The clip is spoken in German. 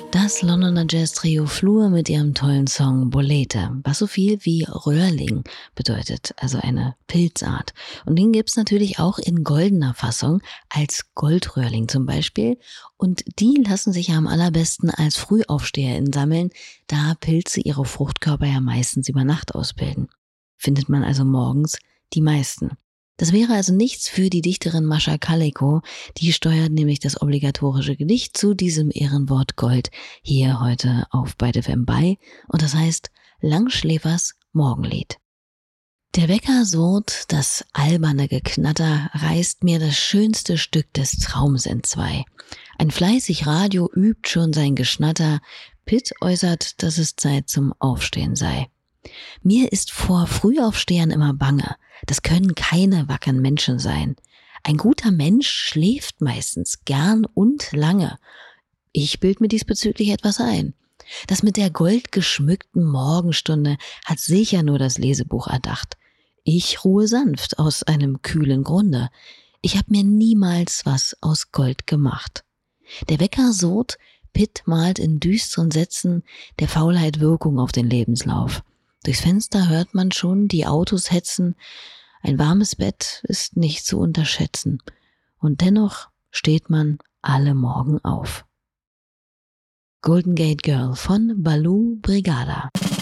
Das Londoner Jazz-Trio Flur mit ihrem tollen Song Bolete, was so viel wie Röhrling bedeutet, also eine Pilzart. Und den gibt's natürlich auch in goldener Fassung, als Goldröhrling zum Beispiel. Und die lassen sich ja am allerbesten als FrühaufsteherInnen sammeln, da Pilze ihre Fruchtkörper ja meistens über Nacht ausbilden. Findet man also morgens die meisten. Das wäre also nichts für die Dichterin Mascha Kaleko, die steuert nämlich das obligatorische Gedicht zu diesem Ehrenwort Gold hier heute auf Byte FM bei und das heißt Langschläfers Morgenlied. Der Wecker surrt, das alberne Geknatter reißt mir das schönste Stück des Traums entzwei. Ein fleißig Radio übt schon sein Geschnatter, Pitt äußert, dass es Zeit zum Aufstehen sei. Mir ist vor Frühaufstehern immer bange. Das können keine wackeren Menschen sein. Ein guter Mensch schläft meistens gern und lange. Ich bild mir diesbezüglich etwas ein. Das mit der goldgeschmückten Morgenstunde hat sicher nur das Lesebuch erdacht. Ich ruhe sanft aus einem kühlen Grunde. Ich hab mir niemals was aus Gold gemacht. Der Wecker surrt, Pitt malt in düsteren Sätzen der Faulheit Wirkung auf den Lebenslauf. Durchs Fenster hört man schon die Autos hetzen. Ein warmes Bett ist nicht zu unterschätzen. Und dennoch steht man alle Morgen auf. Golden Gate Girl von Baloo Brigada.